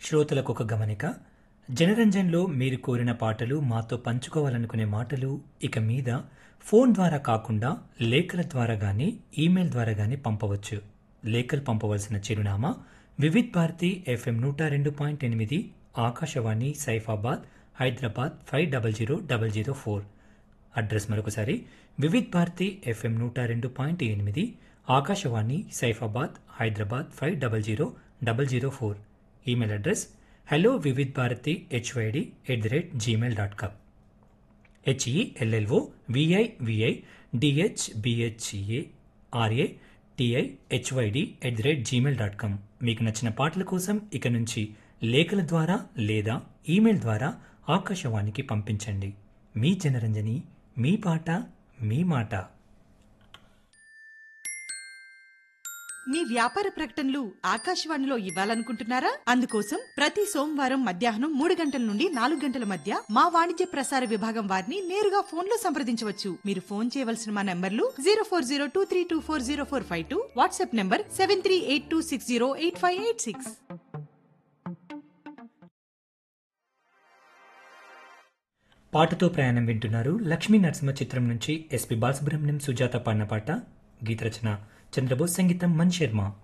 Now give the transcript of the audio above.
శ్రోతలకు ఒక గమనిక. జనరంజన్లో మీరు కోరిన పాటలు మాతో పంచుకోవాలనుకునే మాటలు ఇక మీద ఫోన్ ద్వారా కాకుండా లేఖల ద్వారా కానీ ఈమెయిల్ ద్వారా కానీ పంపవచ్చు. లేఖలు పంపవలసిన చిరునామా వివిధ్ భారతి FM 102.8 ఆకాశవాణి సైఫాబాద్ హైదరాబాద్ 500004. అడ్రస్ మరొకసారి Vividh Bharati FM 102.8 Akashvani Saifabad Hyderabad 500004. Email address hello Vividh Bharati HYD@gmail.com. HELLOVIVIDHBHARATIHYD@gmail.com. మీకు నచ్చిన పాటల కోసం ఇక నుంచి లేఖల ద్వారా లేదా ఈమెయిల్ ద్వారా ఆకాశవాణికి పంపించండి. మీ జనరంజని, మీ పాట, మీ మాట. మీ వ్యాపార ప్రకటనలు ఆకాశవాణిలో ఇవ్వాలనుకుంటున్నారా? అందుకోసం ప్రతి సోమవారం మధ్యాహ్నం 3 గంటల నుండి 4 గంటల మధ్య మా వాణిజ్య ప్రసార విభాగం వారిని నేరుగా ఫోన్ లో సంప్రదించవచ్చు. మీరు ఫోన్ చేయవలసిన మా నంబర్లు 0402324045, వాట్సాప్ నంబర్ 7382608586. పాటతో ప్రయాణం వింటున్నారు. లక్ష్మీ నరసింహ చిత్రం నుంచి ఎస్పి బాలసుబ్రహ్మణ్యం, సుజాత పాడిన పాట. గీత రచన చంద్రబోస్, సంగీతం మణి శర్మ.